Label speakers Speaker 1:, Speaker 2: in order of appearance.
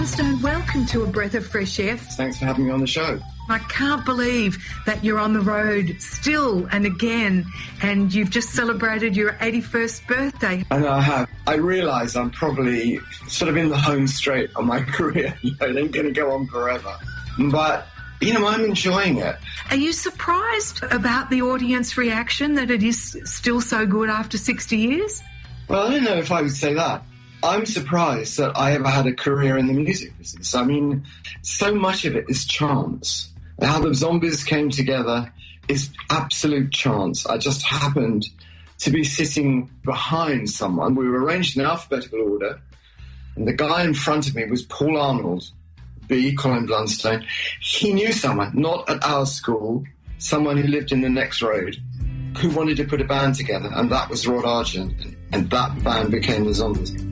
Speaker 1: Stone, welcome to A Breath of Fresh Air.
Speaker 2: Thanks for having me on the show.
Speaker 1: I can't believe that you're on the road still and again, and you've just celebrated your 81st birthday.
Speaker 2: I know I have. I realise I'm probably sort of in the home straight on my career. It ain't going to go on forever. But, I'm enjoying it.
Speaker 1: Are you surprised about the audience reaction, that it is still so good after 60 years?
Speaker 2: Well, I don't know if I would say that. I'm surprised that I ever had a career in the music business. I mean, so much of it is chance. How the Zombies came together is absolute chance. I just happened to be sitting behind someone. We were arranged in alphabetical order, and the guy in front of me was Paul Arnold, B. Colin Blunstone. He knew someone, not at our school, someone who lived in the next road, who wanted to put a band together, and that was Rod Argent, and that band became the Zombies.